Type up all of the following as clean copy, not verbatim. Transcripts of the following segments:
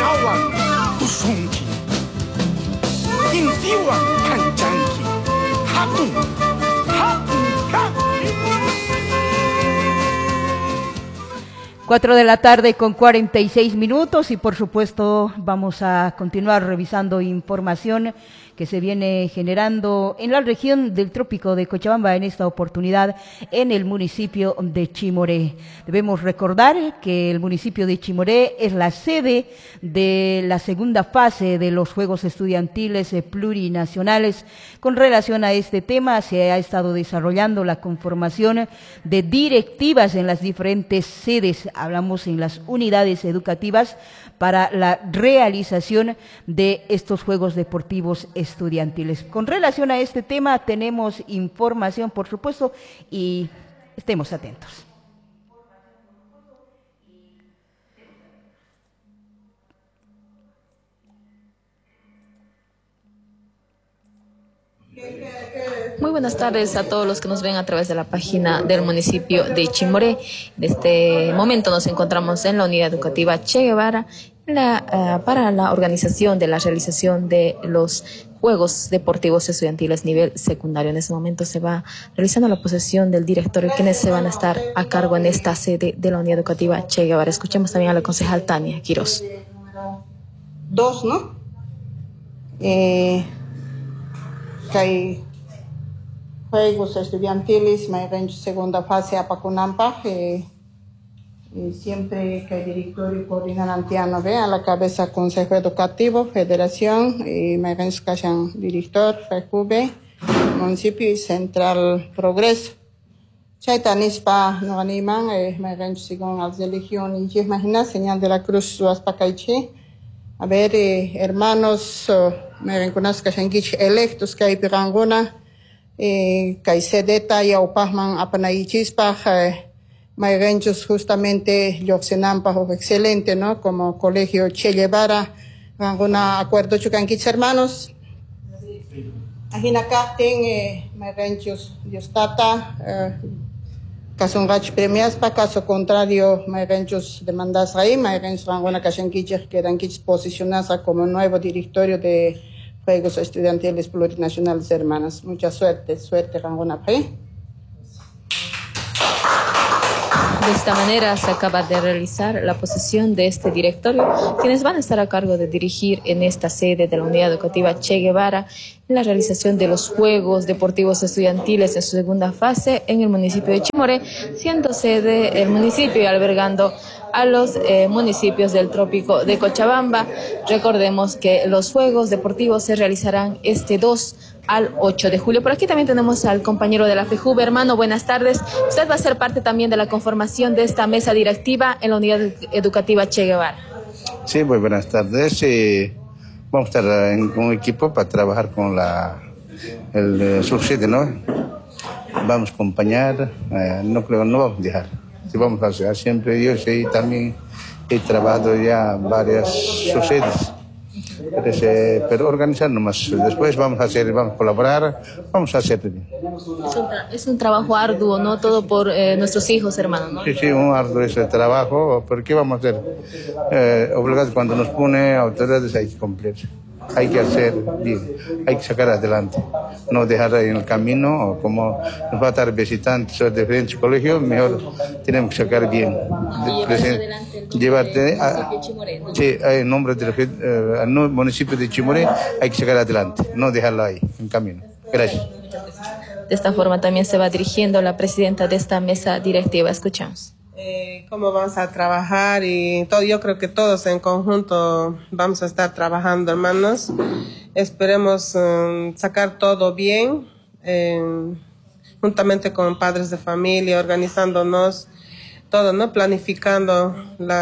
Kawan, Usunki, Intiwa, Kanchanki, Hatun, Hatun, Hatun. 4 de la tarde con 46 minutos y por supuesto vamos a continuar revisando información que se viene generando en la región del Trópico de Cochabamba, en esta oportunidad en el municipio de Chimoré. Debemos recordar que el municipio de Chimoré es la sede de la segunda fase de los Juegos Estudiantiles Plurinacionales. Con relación a este tema se ha estado desarrollando la conformación de directivas en las diferentes sedes, hablamos en las unidades educativas, para la realización de estos Juegos Deportivos Estudiantiles. Con relación a este tema tenemos información, por supuesto, y estemos atentos. Muy buenas tardes a todos los que nos ven a través de la página del municipio de Chimoré. En este momento nos encontramos en la unidad educativa Che Guevara para la organización de la realización de los Juegos Deportivos Estudiantiles nivel secundario. En este momento se va realizando la posesión del directorio, quienes se van a estar a cargo en esta sede de la unidad educativa Che Guevara. Escuchemos también a la concejal Tania Quiroz. 2, ¿no? Que hay Juegos Estudiantiles, en segunda fase a Pacunampa, siempre que el directorio coordinante a la cabeza Consejo Educativo, Federación, y me cayan director, FEJUVE, Municipio y Central Progreso. Chaitanispa no animan, me según las religión y imagina, señal de la cruz, Suaspacaiche. A ver, hermanos, me reconozco que electos que hay pirangona, que sedeta y aupahman apanayichispa, mayrenchos justamente yoxenampa excelente, ¿no? Como colegio Che Guevara, alguna acuerdo chucanquich hermanos. Ajinacá ten mayrenchos diostata, caso un gach premiaspa, caso contrario mayrenchos demandas ahí, mayrenchos alguna cachanquiches que dan quich posicionarse como nuevo directorio de Juegos Estudiantiles Plurinacionales Hermanas. Mucha suerte, Rangona Pay. De esta manera se acaba de realizar la posesión de este directorio, quienes van a estar a cargo de dirigir en esta sede de la unidad educativa Che Guevara la realización de los Juegos Deportivos Estudiantiles en su segunda fase en el municipio de Chimoré, siendo sede el municipio y albergando a los municipios del Trópico de Cochabamba. Recordemos que los Juegos Deportivos se realizarán este 2 al 8 de julio. Por aquí también tenemos al compañero de la FEJUVE. Hermano, buenas tardes. Usted va a ser parte también de la conformación de esta mesa directiva en la unidad educativa Che Guevara. Sí, muy buenas tardes. Vamos a estar en un equipo para trabajar con el subsede, ¿no? Vamos a acompañar, no vamos a dejar. Sí, vamos a hacer siempre. Yo sí, también he trabajado ya varias subsedes. Pero organizarnos más. Después vamos a colaborar, vamos a hacer bien. Es un trabajo arduo, ¿no? Todo por nuestros hijos, hermano, ¿no? Sí, un arduo ese trabajo, pero ¿qué vamos a hacer? Obligados cuando nos pone autoridades hay que cumplir. Hay que hacer bien, hay que sacar adelante, no dejar ahí en el camino, o como nos va a estar visitantes de diferentes colegios, mejor tenemos que sacar bien. Llevarte a Chimoré, ¿no? Sí, en nombre del municipio de Chimoré hay que sacar adelante, no dejarlo ahí en camino. Gracias. De esta forma también se va dirigiendo la presidenta de esta mesa directiva. Escuchamos. Cómo vamos a trabajar y todo. Yo creo que todos en conjunto vamos a estar trabajando, hermanos. Esperemos sacar todo bien, juntamente con padres de familia, organizándonos, todo, ¿no? Planificando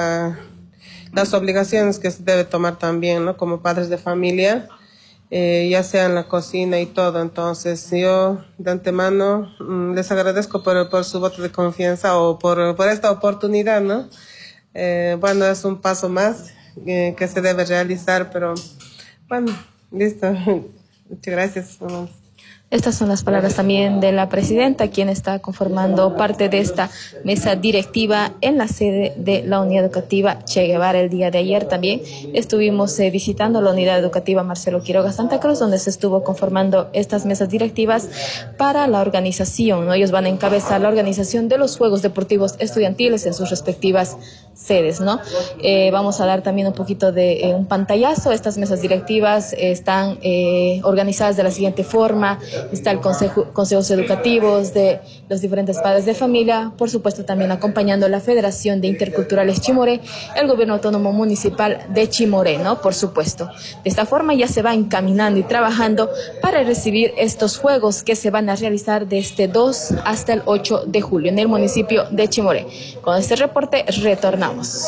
las obligaciones que se debe tomar también, ¿no? Como padres de familia, ya sea en la cocina y todo. Entonces yo de antemano les agradezco por su voto de confianza o por esta oportunidad, ¿no? Bueno, es un paso más que se debe realizar, pero bueno, listo. Muchas gracias. Estas son las palabras también de la presidenta, quien está conformando parte de esta mesa directiva en la sede de la Unidad Educativa Che Guevara. El día de ayer también estuvimos visitando la Unidad Educativa Marcelo Quiroga Santa Cruz, donde se estuvo conformando estas mesas directivas para la organización, ¿no? Ellos van a encabezar la organización de los Juegos Deportivos Estudiantiles en sus respectivas sedes, ¿no? Vamos a dar también un poquito de un pantallazo. Estas mesas directivas están organizadas de la siguiente forma. Está el consejos educativos de los diferentes padres de familia, por supuesto también acompañando la Federación de Interculturales Chimoré, el Gobierno Autónomo Municipal de Chimoré, ¿no? Por supuesto. De esta forma ya se va encaminando y trabajando para recibir estos juegos que se van a realizar desde 2 hasta el 8 de julio en el municipio de Chimoré. Con este reporte retornamos.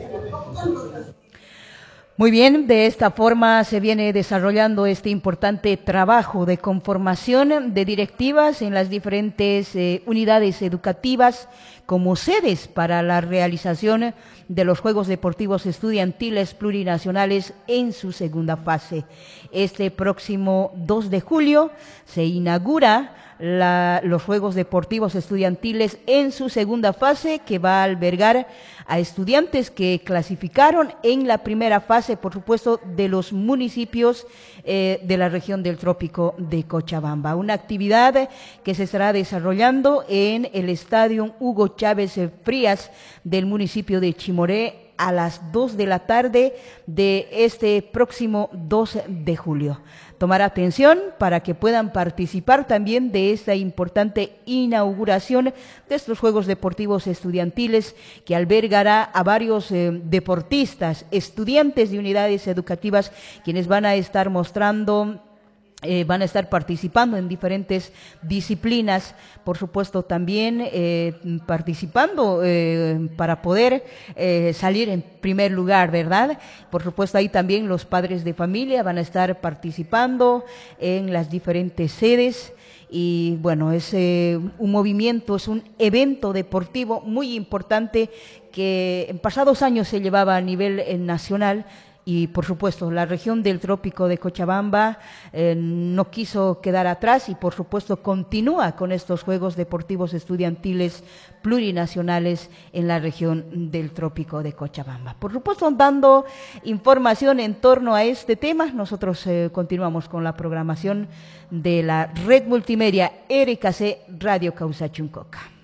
Muy bien, de esta forma se viene desarrollando este importante trabajo de conformación de directivas en las diferentes unidades educativas como sedes para la realización de los Juegos Deportivos Estudiantiles Plurinacionales en su segunda fase. Este próximo 2 de julio se inaugura los Juegos Deportivos Estudiantiles en su segunda fase, que va a albergar a estudiantes que clasificaron en la primera fase, por supuesto, de los municipios de la región del Trópico de Cochabamba. Una actividad que se estará desarrollando en el Estadio Hugo Chávez Frías del municipio de Chimoré a las 2 de la tarde de este próximo 2 de julio. Tomar atención para que puedan participar también de esta importante inauguración de estos Juegos Deportivos Estudiantiles que albergará a varios deportistas, estudiantes de unidades educativas, quienes van a estar mostrando van a estar participando en diferentes disciplinas, por supuesto también participando para poder salir en primer lugar, ¿verdad? Por supuesto ahí también los padres de familia van a estar participando en las diferentes sedes. Y bueno, es un movimiento, es un evento deportivo muy importante que en pasados años se llevaba a nivel nacional. Y por supuesto la región del Trópico de Cochabamba no quiso quedar atrás y por supuesto continúa con estos Juegos Deportivos Estudiantiles Plurinacionales en la región del Trópico de Cochabamba. Por supuesto, dando información en torno a este tema, nosotros continuamos con la programación de la Red Multimedia RKC Radio Causa Chuncoca.